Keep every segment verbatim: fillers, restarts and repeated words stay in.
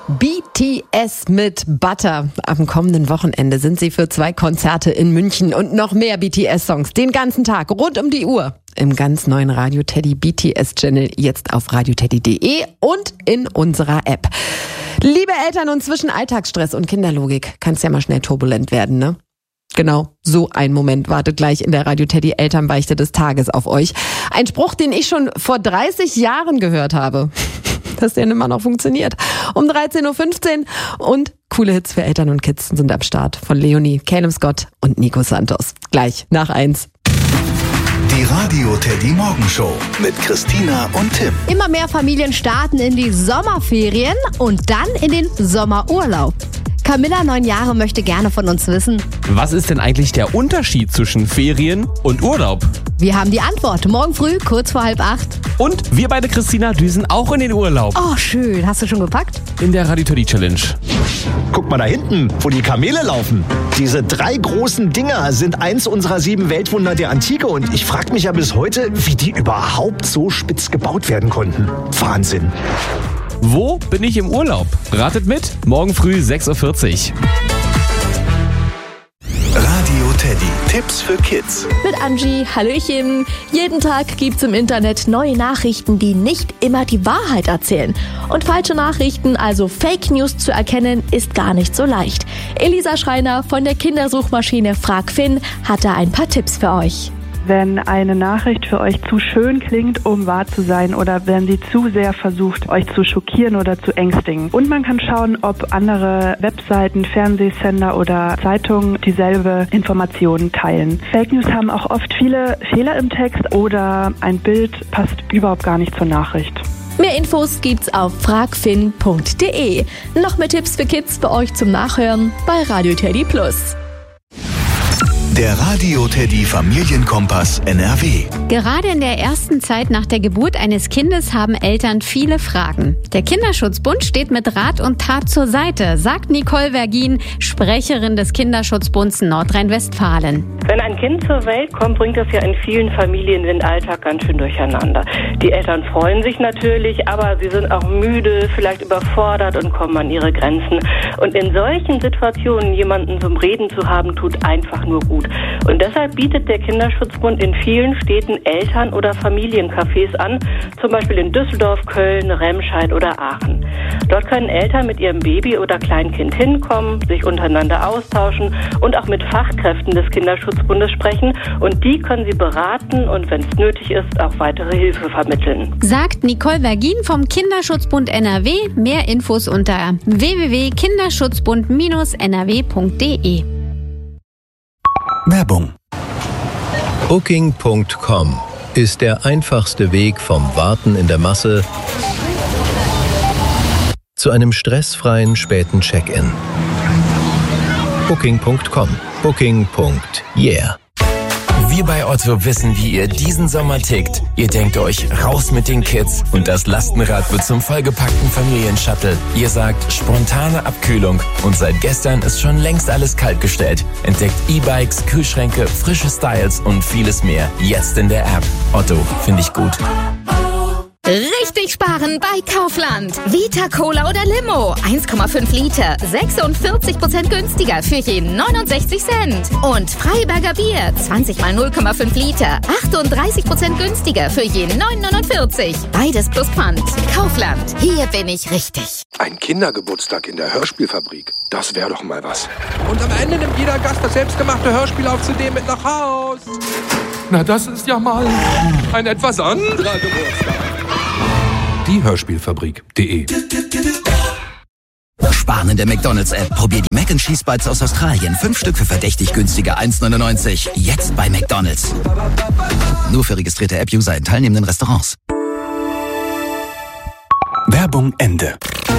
B T S mit Butter. Am kommenden Wochenende sind sie für zwei Konzerte in München und noch mehr B T S-Songs den ganzen Tag, rund um die Uhr. Im ganz neuen Radio Teddy B T S-Channel, jetzt auf radioteddy punkt de und in unserer App. Liebe Eltern, und zwischen Alltagsstress und Kinderlogik kann es ja mal schnell turbulent werden, ne? Genau, so ein Moment wartet gleich in der Radio Teddy Elternbeichte des Tages auf euch. Ein Spruch, den ich schon vor dreißig Jahren gehört habe. Dass der immer noch funktioniert. Um dreizehn Uhr fünfzehn und coole Hits für Eltern und Kids sind am Start von Leonie, Caleb Scott und Nico Santos. Gleich nach eins. Die Radio Teddy Morgenshow mit Christina und Tim. Immer mehr Familien starten in die Sommerferien und dann in den Sommerurlaub. Camilla, neun Jahre, möchte gerne von uns wissen: Was ist denn eigentlich der Unterschied zwischen Ferien und Urlaub? Wir haben die Antwort morgen früh, kurz vor halb acht. Und wir beide, Christina, düsen auch in den Urlaub. Oh, schön. Hast du schon gepackt? In der Radio Teddy Challenge. Guck mal da hinten, wo die Kamele laufen. Diese drei großen Dinger sind eins unserer sieben Weltwunder der Antike. Und ich frage mich ja bis heute, wie die überhaupt so spitz gebaut werden konnten. Wahnsinn. Wo bin ich im Urlaub? Ratet mit, morgen früh sechs Uhr vierzig. Radio Teddy. Tipps für Kids. Mit Angie, hallöchen. Jeden Tag gibt's im Internet neue Nachrichten, die nicht immer die Wahrheit erzählen. Und falsche Nachrichten, also Fake News, zu erkennen, ist gar nicht so leicht. Elisa Schreiner von der Kindersuchmaschine FragFin hat da ein paar Tipps für euch. Wenn eine Nachricht für euch zu schön klingt, um wahr zu sein, oder wenn sie zu sehr versucht, euch zu schockieren oder zu ängstigen. Und man kann schauen, ob andere Webseiten, Fernsehsender oder Zeitungen dieselbe Informationen teilen. Fake News haben auch oft viele Fehler im Text oder ein Bild passt überhaupt gar nicht zur Nachricht. Mehr Infos gibt's auf fragfin punkt de. Noch mehr Tipps für Kids für euch zum Nachhören bei Radio Teddy Plus. Der Radio Teddy Familienkompass N R W. Gerade in der ersten Zeit nach der Geburt eines Kindes haben Eltern viele Fragen. Der Kinderschutzbund steht mit Rat und Tat zur Seite, sagt Nicole Vergin, Sprecherin des Kinderschutzbunds Nordrhein-Westfalen. Wenn ein Kind zur Welt kommt, bringt das ja in vielen Familien den Alltag ganz schön durcheinander. Die Eltern freuen sich natürlich, aber sie sind auch müde, vielleicht überfordert und kommen an ihre Grenzen. Und in solchen Situationen jemanden zum Reden zu haben, tut einfach nur gut. Und deshalb bietet der Kinderschutzbund in vielen Städten Eltern- oder Familiencafés an, zum Beispiel in Düsseldorf, Köln, Remscheid oder Aachen. Dort können Eltern mit ihrem Baby oder Kleinkind hinkommen, sich untereinander austauschen und auch mit Fachkräften des Kinderschutzbundes sprechen. Und die können sie beraten und, wenn es nötig ist, auch weitere Hilfe vermitteln. Sagt Nicole Vergin vom Kinderschutzbund N R W. Mehr Infos unter w w w punkt kinderschutzbund Bindestrich n r w punkt de. Werbung. Booking Punkt com ist der einfachste Weg vom Warten in der Masse zu einem stressfreien späten Check-in. Booking Punkt com. Booking. Yeah. Wir bei Otto wissen, wie ihr diesen Sommer tickt. Ihr denkt euch, raus mit den Kids und das Lastenrad wird zum vollgepackten Familienshuttle. Ihr sagt, spontane Abkühlung und seit gestern ist schon längst alles kaltgestellt. Entdeckt E-Bikes, Kühlschränke, frische Styles und vieles mehr. Jetzt in der App. Otto, finde ich gut. Richtig sparen bei Kaufland. Vita Cola oder Limo. eins Komma fünf Liter. sechsundvierzig Prozent günstiger für je neunundsechzig Cent. Und Freiberger Bier. zwanzig mal null Komma fünf Liter. achtunddreißig Prozent günstiger für je neun neunundvierzig. Beides plus Pfand. Kaufland. Hier bin ich richtig. Ein Kindergeburtstag in der Hörspielfabrik. Das wäre doch mal was. Und am Ende nimmt jeder Gast das selbstgemachte Hörspiel auf C D mit nach Haus. Na, das ist ja mal ein etwas anderer Geburtstag. Die Hörspielfabrik punkt de. Sparen in der McDonald's-App. Probier die Mac and Cheese Bites aus Australien. Fünf Stück für verdächtig günstiger eins neunundneunzig. Jetzt bei McDonald's. Nur für registrierte App-User in teilnehmenden Restaurants. Werbung Ende.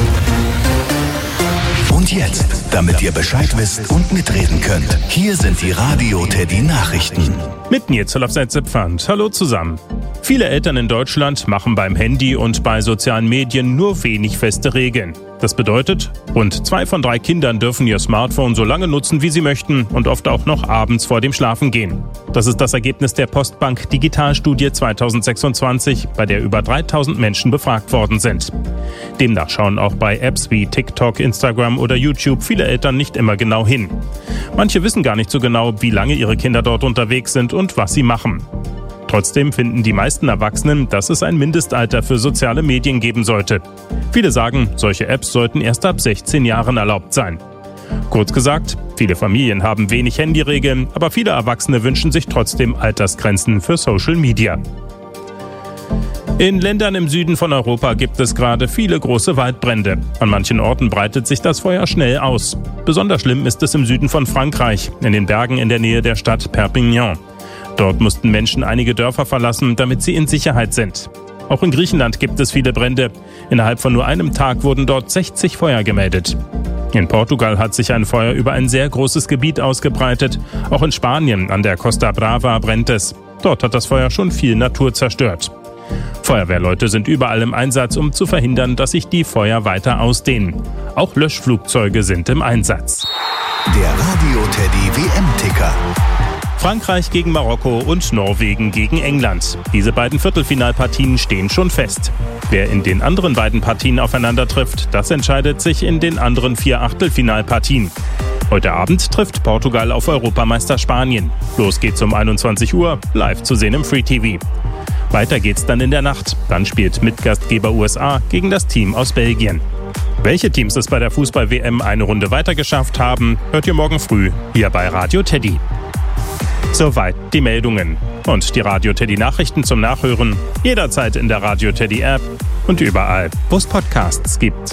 Und jetzt, damit ihr Bescheid wisst und mitreden könnt, hier sind die Radio Teddy Nachrichten. Mit Nils Zipfand. Hallo zusammen. Viele Eltern in Deutschland machen beim Handy und bei sozialen Medien nur wenig feste Regeln. Das bedeutet, rund zwei von drei Kindern dürfen ihr Smartphone so lange nutzen, wie sie möchten und oft auch noch abends vor dem Schlafengehen. Das ist das Ergebnis der Postbank Digitalstudie zweitausendsechsundzwanzig, bei der über dreitausend Menschen befragt worden sind. Demnach schauen auch bei Apps wie TikTok, Instagram oder YouTube viele Eltern nicht immer genau hin. Manche wissen gar nicht so genau, wie lange ihre Kinder dort unterwegs sind und was sie machen. Trotzdem finden die meisten Erwachsenen, dass es ein Mindestalter für soziale Medien geben sollte. Viele sagen, solche Apps sollten erst ab sechzehn Jahren erlaubt sein. Kurz gesagt, viele Familien haben wenig Handyregeln, aber viele Erwachsene wünschen sich trotzdem Altersgrenzen für Social Media. In Ländern im Süden von Europa gibt es gerade viele große Waldbrände. An manchen Orten breitet sich das Feuer schnell aus. Besonders schlimm ist es im Süden von Frankreich, in den Bergen in der Nähe der Stadt Perpignan. Dort mussten Menschen einige Dörfer verlassen, damit sie in Sicherheit sind. Auch in Griechenland gibt es viele Brände. Innerhalb von nur einem Tag wurden dort sechzig Feuer gemeldet. In Portugal hat sich ein Feuer über ein sehr großes Gebiet ausgebreitet. Auch in Spanien, an der Costa Brava, brennt es. Dort hat das Feuer schon viel Natur zerstört. Feuerwehrleute sind überall im Einsatz, um zu verhindern, dass sich die Feuer weiter ausdehnen. Auch Löschflugzeuge sind im Einsatz. Der Radio-Teddy W M-Ticker. Frankreich gegen Marokko und Norwegen gegen England. Diese beiden Viertelfinalpartien stehen schon fest. Wer in den anderen beiden Partien aufeinander trifft, das entscheidet sich in den anderen vier Achtelfinalpartien. Heute Abend trifft Portugal auf Europameister Spanien. Los geht's um einundzwanzig Uhr, live zu sehen im Free T V. Weiter geht's dann in der Nacht. Dann spielt Mitgastgeber U S A gegen das Team aus Belgien. Welche Teams es bei der Fußball-W M eine Runde weitergeschafft haben, hört ihr morgen früh hier bei Radio Teddy. Soweit die Meldungen. Und die Radio Teddy Nachrichten zum Nachhören jederzeit in der Radio Teddy App und überall, wo es Podcasts gibt.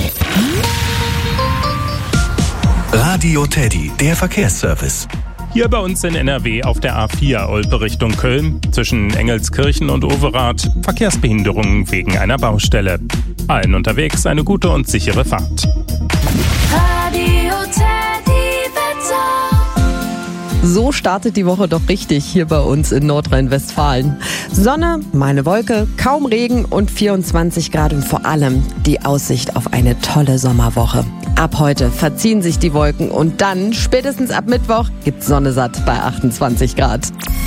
Radio Teddy, der Verkehrsservice. Hier bei uns in N R W auf der A vier Olpe Richtung Köln, zwischen Engelskirchen und Overath, Verkehrsbehinderungen wegen einer Baustelle. Allen unterwegs eine gute und sichere Fahrt. Radio Teddy Wetter. So startet die Woche doch richtig hier bei uns in Nordrhein-Westfalen. Sonne, mal eine Wolke, kaum Regen und vierundzwanzig Grad und vor allem die Aussicht auf eine tolle Sommerwoche. Ab heute verziehen sich die Wolken und dann, spätestens ab Mittwoch, gibt's Sonne satt bei achtundzwanzig Grad.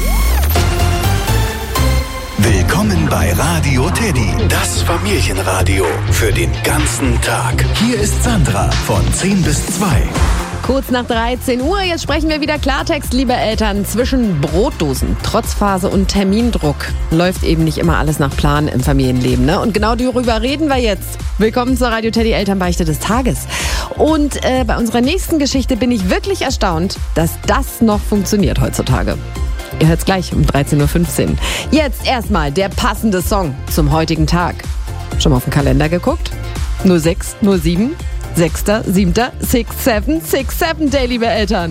Willkommen bei Radio Teddy, das Familienradio für den ganzen Tag. Hier ist Sandra von zehn bis zwei. Kurz nach dreizehn Uhr, jetzt sprechen wir wieder Klartext, liebe Eltern. Zwischen Brotdosen, Trotzphase und Termindruck läuft eben nicht immer alles nach Plan im Familienleben, ne? Und genau darüber reden wir jetzt. Willkommen zur Radio Teddy Elternbeichte des Tages. Und äh, bei unserer nächsten Geschichte bin ich wirklich erstaunt, dass das noch funktioniert heutzutage. Ihr hört's gleich um dreizehn Uhr fünfzehn. Jetzt erstmal der passende Song zum heutigen Tag. Schon mal auf den Kalender geguckt? null sechs null sieben sechster siebter sechs sieben sechs sieben Day, liebe Eltern.